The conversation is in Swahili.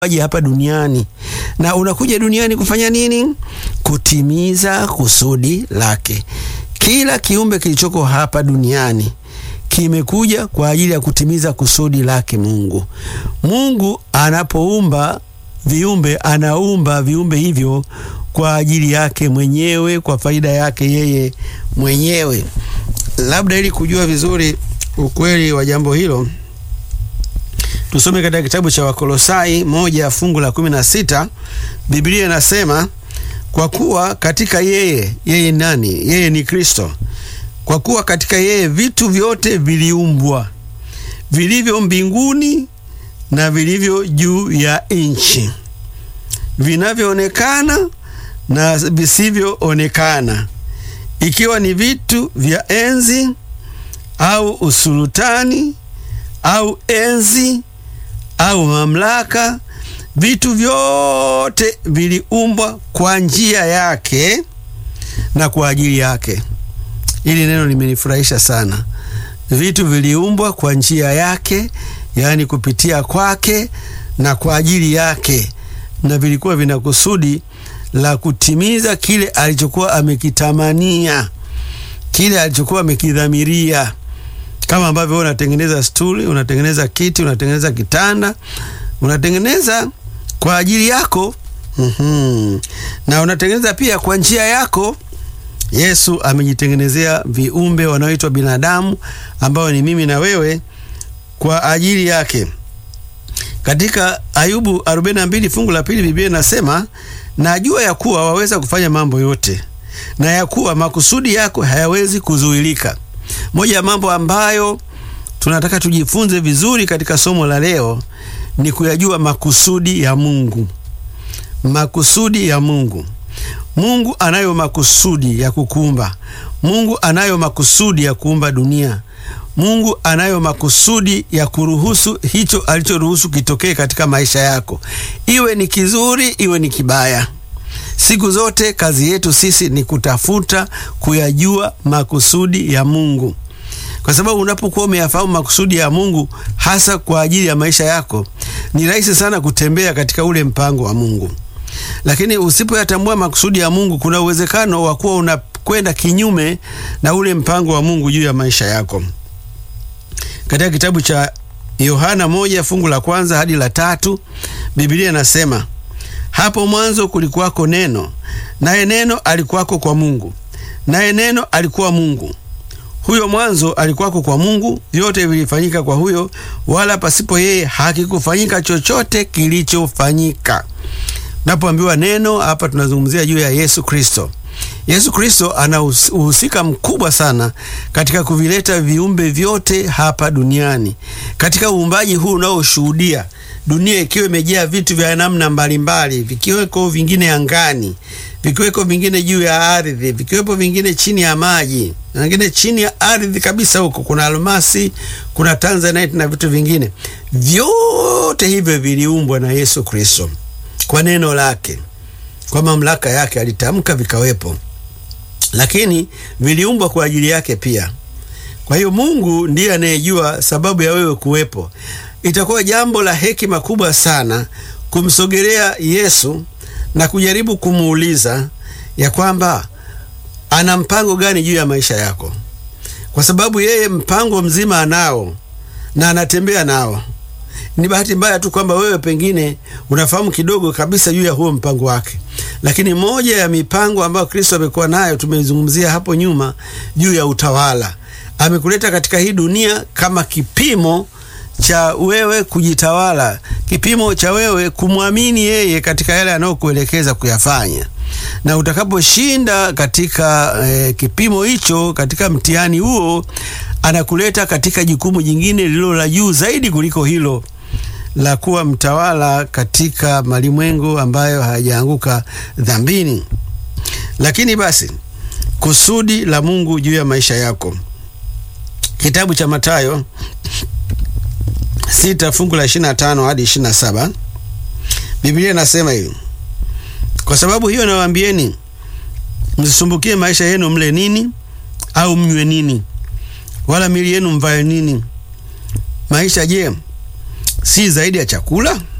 hapa duniani. Na unakuja duniani kufanya nini? Kutimiza kusudi lake. Kila kiumbe kilichoko hapa duniani kimekuja kwa ajili ya kutimiza kusudi lake Mungu. Mungu anapoumba viumbe, anaumba viumbe hivyo kwa ajili yake mwenyewe, kwa faida yake yeye mwenyewe. Labda ili kujua vizuri ukweli wa jambo hilo, tusome katika kitabu cha Wakolosai 1:16. Biblia inasema, kwa kuwa katika yeye nani? Yeye ni Kristo. Kwa kuwa katika yeye vitu vyote viliumbwa, vilivyo mbinguni na vilivyo juu ya nchi, vinavyoonekana na visivyoonekana, ikiwa ni vitu vya enzi au usultani au enzi au mamlaka. Vitu vyote viliumbwa kwa njia yake na kwa ajili yake. Hili neno limenifurahisha sana. Vitu viliumbwa kwa njia yake, yaani kupitia kwake na kwa ajili yake, na vilikuwa vina kusudi la kutimiza kile alichokuwa amekitamania, kile alichokuwa amekidhamiria. Kama ambavyo unatengeneza stuli, unatengeneza kiti, unatengeneza kitanda, unatengeneza kwa ajili yako, na unatengeneza pia kwa njia yako. Yesu amejitengenezea viumbe wanaoitwa binadamu, ambao ni mimi na wewe, kwa ajili yake. Katika Ayubu 42 fungu la 2, Biblia inasema, najua ya kuwa waweza kufanya mambo yote, na ya kuwa makusudi yako hayawezi kuzuilika. Moja ya mambo ambayo tunataka tujifunze vizuri katika somo la leo ni kuyajua makusudi ya Mungu. Makusudi ya Mungu. Mungu anayo makusudi ya kukuumba. Mungu anayo makusudi ya kuumba dunia. Mungu anayo makusudi ya kuruhusu hicho alichoruhusu kitokee katika maisha yako, iwe ni kizuri, iwe ni kibaya. Siku zote kazi yetu sisi ni kutafuta kuyajua makusudi ya Mungu, kwa sababu unapokuwa umeyafahamu makusudi ya Mungu hasa kwa ajili ya maisha yako, ni rahisi sana kutembea katika ule mpango wa Mungu. Lakini usipoyatambua makusudi ya Mungu, kuna uwezekano wa kuwa unakwenda kinyume na ule mpango wa Mungu juu ya maisha yako. Katika kitabu cha Yohana 1 fungu la 1 hadi la 3, Biblia inasema, hapo mwanzo kulikuwako neno, naye neno alikuwako kwa Mungu, naye neno alikuwa Mungu. Huyo mwanzo alikuwako kwa Mungu. Vyote vilifanyika kwa huyo, wala pasipo yeye hakikufanyika chochote kilichofanyika. Napoambiwa neno hapa, tunazungumzia juu ya Yesu Kristo. Yesu Kristo ana uhusika mkubwa sana katika kuvileta viumbe vyote hapa duniani. Katika uumbaji huu unaoshuhudia dunia ikiwa imejaa vitu vya namna mbalimbali, vikiweko vingine angani, vikiweko vingine juu ya ardhi, vikiwepo vingine chini ya maji, na vingine chini ya ardhi kabisa huko. Kuna almasi, kuna tanzanite na vitu vingine. Vyote hivyo viliumbwa na Yesu Kristo kwa neno lake, kwa mamlaka yake alitamka vikawepo, lakini viliumbwa kwa ajili yake pia. Kwa hiyo Mungu ndiye anayejua sababu ya wewe kuwepo. Itakuwa jambo la hekima kubwa sana kumsogelea Yesu na kujaribu kumuuliza ya kwamba ana mpango gani juu ya maisha yako, kwa sababu yeye mpango mzima anao na anatembea nao. Ni bahati mbaya tu kwamba wewe pengine unafahamu kidogo kabisa juu ya huo mpango wake. Lakini moja ya mipango ambayo Kristo amekuwa nayo, tumeizungumzia hapo nyuma, juu ya utawala. Amekuleta katika hii dunia kama kipimo cha wewe kujitawala, kipimo cha wewe kumwamini yeye katika yale anayokuelekeza kuyafanya. Na utakaposhinda katika kipimo hicho, katika mtihani huo, anakuleta katika jukumu jingine lililo la juu zaidi kuliko hilo, la kuwa mtawala katika malimwengu ambayo hayajaanguka dhambini. Lakini basi, kusudi la Mungu juu ya maisha yako. Kitabu cha Mathayo 6 fungu la 25 hadi 27, Biblia inasema hivi, kwa sababu hiyo nawaambieni, msisumbukie maisha yenu, mle nini au mnywe nini, wala miili yenu mvae nini. Maisha je, si zaidi ya chakula,